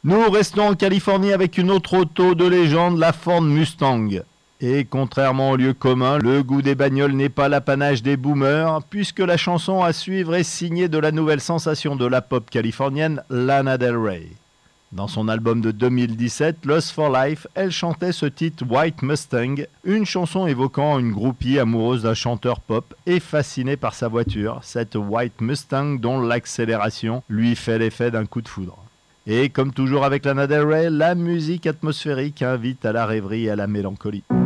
Nous restons en Californie avec une autre auto de légende, la Ford Mustang. Et contrairement au lieu commun, le goût des bagnoles n'est pas l'apanage des boomers, puisque la chanson à suivre est signée de la nouvelle sensation de la pop californienne, Lana Del Rey. Dans son album de 2017, Lost for Life, elle chantait ce titre White Mustang, une chanson évoquant une groupie amoureuse d'un chanteur pop et fascinée par sa voiture, cette White Mustang dont l'accélération lui fait l'effet d'un coup de foudre. Et comme toujours avec Lana Del Rey, la musique atmosphérique invite à la rêverie et à la mélancolie.